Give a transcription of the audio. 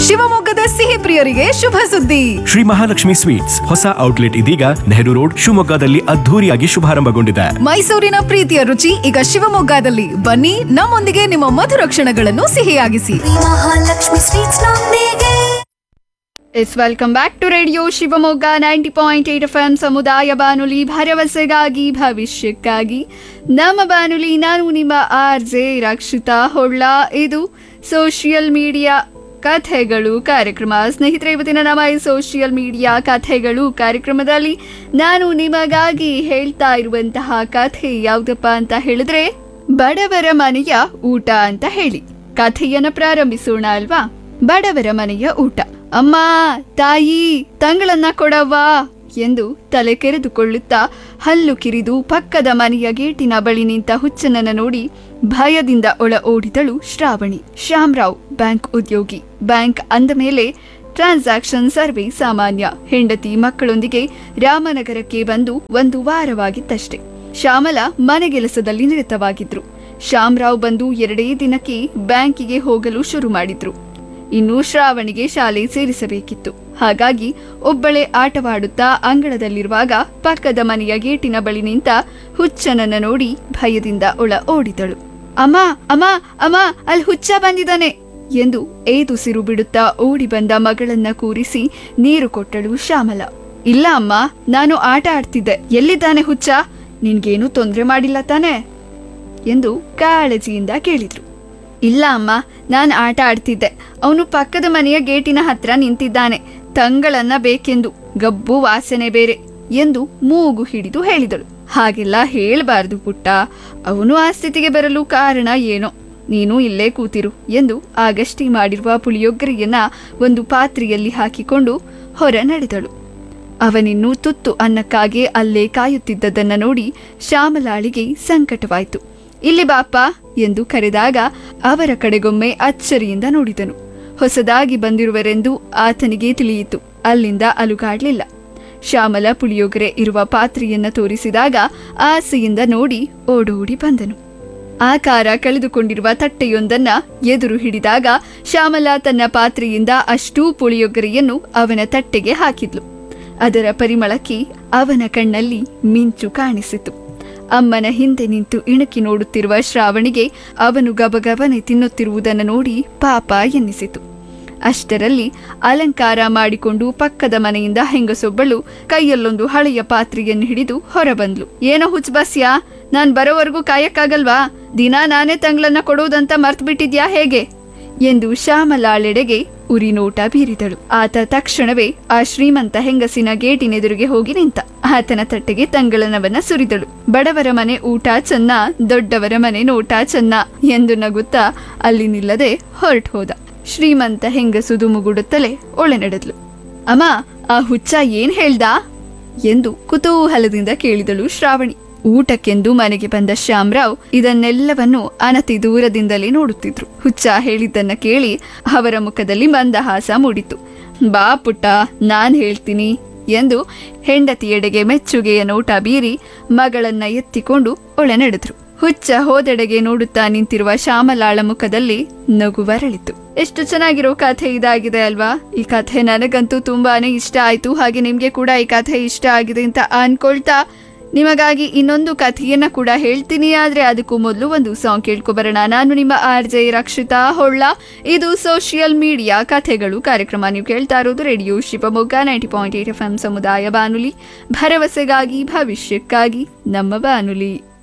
ಶಿವಮೊಗ್ಗದ ಸಿಹಿ ಪ್ರಿಯರಿಗೆ ಶುಭ ಸುದ್ದಿ. ಶ್ರೀ ಮಹಾಲಕ್ಷ್ಮಿ ಸ್ವೀಟ್ಸ್ ಹೊಸ ಔಟ್ಲೆಟ್ ಇದೀಗ ನೆಹರು ರೋಡ್ ಶಿವಮೊಗ್ಗದಲ್ಲಿ ಅದ್ಧೂರಿಯಾಗಿ ಶುಭಾರಂಭಗೊಂಡಿದೆ. ಮೈಸೂರಿನ ಪ್ರೀತಿಯ ರುಚಿ ಈಗ ಶಿವಮೊಗ್ಗದಲ್ಲಿ. ಬನ್ನಿ, ನಮ್ಮೊಂದಿಗೆ ನಿಮ್ಮ ಮಧುರ ಕ್ಷಣಗಳನ್ನು ಸಿಹಿಯಾಗಿಸಿ. ಮಹಾಲಕ್ಷ್ಮಿ ಸ್ವೀಟ್ಸ್ ನೊಂದಿಗೆ. Welcome back to radio Shivamogga 90.8 FM ಸಮುದಾಯ ಬಾನುಲಿ, ಭರವಸೆಗಾಗಿ ಭವಿಷ್ಯಕ್ಕಾಗಿ ನಮ್ಮ ಬಾನುಲಿ. ನಾನು ನಿಮ್ಮ RJ ರಕ್ಷಿತಾ ಹೊಳ್ಳ. ಇದು ಸೋಷಿಯಲ್ ಮೀಡಿಯಾ ಕಥೆಗಳು ಕಾರ್ಯಕ್ರಮ. ಸ್ನೇಹಿತರೆ, ಇವತ್ತಿನ ನಮ್ಮ ಈ ಸೋಷಿಯಲ್ ಮೀಡಿಯಾ ಕಥೆಗಳು ಕಾರ್ಯಕ್ರಮದಲ್ಲಿ ನಾನು ನಿಮಗಾಗಿ ಹೇಳ್ತಾ ಇರುವಂತಹ ಕಥೆ ಯಾವುದಪ್ಪ ಅಂತ ಹೇಳಿದ್ರೆ, ಬಡವರ ಮನೆಯ ಊಟ ಅಂತ ಹೇಳಿ ಕಥೆಯನ್ನ ಪ್ರಾರಂಭಿಸೋಣ ಅಲ್ವಾ. ಬಡವರ ಮನೆಯ ಊಟ. ಅಮ್ಮ, ತಾಯಿ, ತಂಗಳನ್ನ ಕೊಡವ್ವಾ ಎಂದು ತಲೆ ಕೆರೆದುಕೊಳ್ಳುತ್ತಾ ಹಲ್ಲು ಕಿರಿದು ಪಕ್ಕದ ಮನೆಯ ಗೇಟಿನ ಬಳಿ ನಿಂತ ಹುಚ್ಚನನ್ನ ನೋಡಿ ಭಯದಿಂದ ಒಳ ಓಡಿದಳು ಶ್ರಾವಣಿ. ಶ್ಯಾಮರಾವ್ ಬ್ಯಾಂಕ್ ಉದ್ಯೋಗಿ. ಬ್ಯಾಂಕ್ ಅಂದ ಮೇಲೆ ಟ್ರಾನ್ಸಾಕ್ಷನ್ ಸರ್ವೇ ಸಾಮಾನ್ಯ. ಹೆಂಡತಿ ಮಕ್ಕಳೊಂದಿಗೆ ರಾಮನಗರಕ್ಕೆ ಬಂದು 1 ವಾರವಾಗಿತ್ತಷ್ಟೆ. ಶ್ಯಾಮಲ ಮನೆಗೆಲಸದಲ್ಲಿ ನಿರತವಾಗಿದ್ರು. ಶ್ಯಾಮರಾವ್ ಬಂದು 2 ದಿನಕ್ಕೆ ಬ್ಯಾಂಕಿಗೆ ಹೋಗಲು ಶುರು ಮಾಡಿದ್ರು. ಇನ್ನು ಶ್ರಾವಣಿಗೆ ಶಾಲೆ ಸೇರಿಸಬೇಕಿತ್ತು. ಹಾಗಾಗಿ ಒಬ್ಬಳೇ ಆಟವಾಡುತ್ತಾ ಅಂಗಳದಲ್ಲಿರುವಾಗ ಪಕ್ಕದ ಮನೆಯ ಗೇಟಿನ ಬಳಿ ನಿಂತ ಹುಚ್ಚನನ್ನ ನೋಡಿ ಭಯದಿಂದ ಒಳ ಓಡಿದಳು. ಅಮ್ಮ ಅಮ್ಮ ಅಮ್ಮ, ಅಲ್ಲಿ ಹುಚ್ಚ ಬಂದಿದ್ದಾನೆ ಎಂದು ಏದುಸಿರು ಬಿಡುತ್ತಾ ಓಡಿ ಬಂದ ಮಗಳನ್ನ ಕೂರಿಸಿ ನೀರು ಕೊಟ್ಟಳು ಶ್ಯಾಮಲ. ಇಲ್ಲ ಅಮ್ಮ, ನಾನು ಆಟ ಆಡ್ತಿದ್ದೆ. ಎಲ್ಲಿದ್ದಾನೆ ಹುಚ್ಚ? ನಿನ್ಗೇನು ತೊಂದರೆ ಮಾಡಿಲ್ಲ ತಾನೆ ಎಂದು ಕಾಳಜಿಯಿಂದ ಕೇಳಿದ್ರು. ಇಲ್ಲ ಅಮ್ಮ, ನಾನು ಆಟ ಆಡ್ತಿದ್ದೆ. ಅವನು ಪಕ್ಕದ ಮನೆಯ ಗೇಟಿನ ಹತ್ರ ನಿಂತಿದ್ದಾನೆ. ತಂಗಳನ್ನ ಬೇಕೆಂದು, ಗಬ್ಬು ವಾಸನೆ ಬೇರೆ ಎಂದು ಮೂಗು ಹಿಡಿದು ಹೇಳಿದಳು. ಹಾಗೆಲ್ಲ ಹೇಳ್ಬಾರ್ದು ಪುಟ್ಟ. ಅವನು ಆ ಸ್ಥಿತಿಗೆ ಬರಲು ಕಾರಣ ಏನೋ. ನೀನು ಇಲ್ಲೇ ಕೂತಿರು ಎಂದು ಆಗಷ್ಟೇ ಮಾಡಿರುವ ಪುಳಿಯೊಗ್ಗರೆಯನ್ನ ಒಂದು ಪಾತ್ರೆಯಲ್ಲಿ ಹಾಕಿಕೊಂಡು ಹೊರ ನಡೆದಳು. ಅವನಿನ್ನೂ ತುತ್ತು ಅನ್ನಕ್ಕಾಗಿ ಅಲ್ಲೇ ಕಾಯುತ್ತಿದ್ದದನ್ನ ನೋಡಿ ಶ್ಯಾಮಲಾಳಿಗೆ ಸಂಕಟವಾಯಿತು. ಇಲ್ಲಿ ಬಾಪ ಎಂದು ಕರೆದಾಗ ಅವರ ಕಡೆಗೊಮ್ಮೆ ಅಚ್ಚರಿಯಿಂದ ನೋಡಿದನು. ಹೊಸದಾಗಿ ಬಂದಿರುವರೆಂದು ಆತನಿಗೆ ತಿಳಿಯಿತು. ಅಲ್ಲಿಂದ ಅಲುಗಾಡ್ಲಿಲ್ಲ. ಶ್ಯಾಮಲ ಪುಳಿಯೋಗರೆ ಇರುವ ಪಾತ್ರೆಯನ್ನ ತೋರಿಸಿದಾಗ ಆಸೆಯಿಂದ ನೋಡಿ ಓಡೋಡಿ ಬಂದನು. ಆಕಾರ ಕಳೆದುಕೊಂಡಿರುವ ತಟ್ಟೆಯೊಂದನ್ನ ಎದುರು ಹಿಡಿದಾಗ ಶ್ಯಾಮಲ ತನ್ನ ಪಾತ್ರೆಯಿಂದ ಅಷ್ಟೂ ಪುಳಿಯೊಗರೆಯನ್ನು ಅವನ ತಟ್ಟೆಗೆ ಹಾಕಿದ್ಲು. ಅದರ ಪರಿಮಳಕ್ಕೆ ಅವನ ಕಣ್ಣಲ್ಲಿ ಮಿಂಚು ಕಾಣಿಸಿತು. ಅಮ್ಮನ ಹಿಂದೆ ನಿಂತು ಇಣುಕಿ ನೋಡುತ್ತಿರುವ ಶ್ರಾವಣಿಗೆ ಅವನು ಗಬಗಬನೆ ತಿನ್ನುತ್ತಿರುವುದನ್ನು ನೋಡಿ ಪಾಪ ಎನ್ನಿಸಿತು. ಅಷ್ಟರಲ್ಲಿ ಅಲಂಕಾರ ಮಾಡಿಕೊಂಡು ಪಕ್ಕದ ಮನೆಯಿಂದ ಹೆಂಗಸೊಬ್ಬಳು ಕೈಯಲ್ಲೊಂದು ಹಳೆಯ ಪಾತ್ರೆಯನ್ನು ಹಿಡಿದು ಹೊರಬಂದ್ಲು. ಏನೋ ಹುಚ್ಚ ಬಸ್ಯಾ, ನಾನ್ ಬರೋವರೆಗೂ ಕಾಯಕ್ಕಾಗಲ್ವಾ? ದಿನ ನಾನೇ ತಂಗ್ಳನ್ನ ಕೊಡೋದಂತ ಮರ್ತ್ ಬಿಟ್ಟಿದ್ಯಾ ಹೇಗೆ ಎಂದು ಶ್ಯಾಮಲಾಳೆಡೆಗೆ ಉರಿ ನೋಟ ಬೀರಿದಳು. ಆತ ತಕ್ಷಣವೇ ಆ ಶ್ರೀಮಂತ ಹೆಂಗಸಿನ ಗೇಟಿನೆದುರಿಗೆ ಹೋಗಿ ನಿಂತ. ಆತನ ತಟ್ಟೆಗೆ ತಂಗಳನವನ್ನ ಸುರಿದಳು. ಬಡವರ ಮನೆ ಊಟ ಚೆನ್ನ, ದೊಡ್ಡವರ ಮನೆ ನೋಟ ಚೆನ್ನ ಎಂದು ನಗುತ್ತಾ ಅಲ್ಲಿ ನಿಲ್ಲದೆ ಹೊರಟು ಹೋದ. ಶ್ರೀಮಂತ ಹೆಂಗಸು ದುಮುಗುಡುತ್ತಲೇ ಒಳೆ ನಡೆದ್ಲು. ಅಮ್ಮ, ಆ ಹುಚ್ಚ ಏನ್ ಹೇಳ್ದ ಎಂದು ಕುತೂಹಲದಿಂದ ಕೇಳಿದಳು ಶ್ರಾವಣಿ. ಊಟಕ್ಕೆಂದು ಮನೆಗೆ ಬಂದ ಶ್ಯಾಮರಾವ್ ಇದನ್ನೆಲ್ಲವನ್ನು ಅನತಿ ದೂರದಿಂದಲೇ ನೋಡುತ್ತಿದ್ರು. ಹುಚ್ಚ ಹೇಳಿದ್ದನ್ನ ಕೇಳಿ ಅವರ ಮುಖದಲ್ಲಿ ಮಂದಹಾಸ ಮೂಡಿತು. ಬಾ ಪುಟ್ಟ, ನಾನ್ ಹೇಳ್ತೀನಿ ಎಂದು ಹೆಂಡತಿಯೆಡೆಗೆ ಮೆಚ್ಚುಗೆಯ ನೋಟ ಬೀರಿ ಮಗಳನ್ನ ಎತ್ತಿಕೊಂಡು ಒಳೆ ನಡೆದ್ರು. ಹುಚ್ಚ ಹೋದೆಡೆಗೆ ನೋಡುತ್ತಾ ನಿಂತಿರುವ ಶ್ಯಾಮಲಾಳ ಮುಖದಲ್ಲಿ ನಗು ಬರಳಿತು. ಎಷ್ಟು ಚೆನ್ನಾಗಿರೋ ಕಥೆ ಇದಾಗಿದೆ ಅಲ್ವಾ? ಈ ಕಥೆ ನನಗಂತೂ ತುಂಬಾನೇ ಇಷ್ಟ ಆಯ್ತು. ಹಾಗೆ ನಿಮ್ಗೆ ಕೂಡ ಈ ಕಥೆ ಇಷ್ಟ ಆಗಿದೆ ಅಂತ ಅನ್ಕೊಳ್ತಾ ನಿಮಗಾಗಿ ಇನ್ನೊಂದು ಕಥೆಯನ್ನ ಕೂಡ ಹೇಳ್ತೀನಿ. ಆದ್ರೆ ಅದಕ್ಕೂ ಮೊದಲು ಒಂದು ಸಾಂಗ್ ಕೇಳ್ಕೊಬರೋಣ. ನಾನು ನಿಮ್ಮ RJ ರಕ್ಷಿತಾ ಹೊಳ್ಳ. ಇದು ಸೋಷಿಯಲ್ ಮೀಡಿಯಾ ಕಥೆಗಳು ಕಾರ್ಯಕ್ರಮ. ನೀವು ಕೇಳ್ತಾ ಇರೋದು ರೇಡಿಯೋ ಶಿವಮೊಗ್ಗ 90.8 FM ಸಮುದಾಯ ಬಾನುಲಿ, ಭರವಸೆಗಾಗಿ ಭವಿಷ್ಯಕ್ಕಾಗಿ ನಮ್ಮ ಬಾನುಲಿ.